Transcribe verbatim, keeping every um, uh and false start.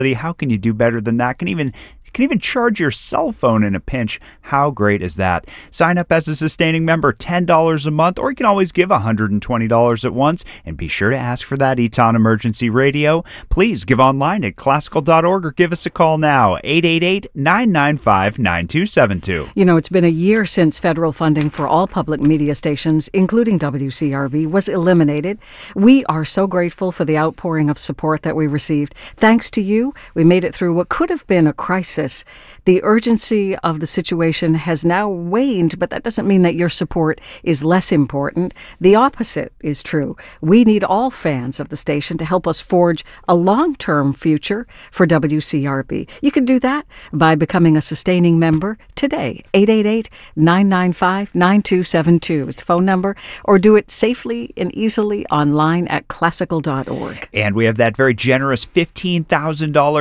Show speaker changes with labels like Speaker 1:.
Speaker 1: How can you do better than that? Can even You can even charge your cell phone in a pinch. How great is that? Sign up as a sustaining member, ten dollars a month, or you can always give one hundred twenty dollars at once. And be sure to ask for that Eton Emergency Radio. Please give online at classical dot org or give us a call now, eight eight eight, nine nine five, nine two seven two.
Speaker 2: You know, it's been a year since federal funding for all public media stations, including W C R B, was eliminated. We are so grateful for the outpouring of support that we received. Thanks to you, we made it through what could have been a crisis. The urgency of the situation has now waned, but that doesn't mean that your support is less important. The opposite is true. We need all fans of the station to help us forge a long-term future for W C R B. You can do that by becoming a sustaining member today. eight eight eight, nine nine five, nine two seven two is the phone number, or do it safely and easily online at classical dot org.
Speaker 1: And we have that very generous fifteen thousand dollars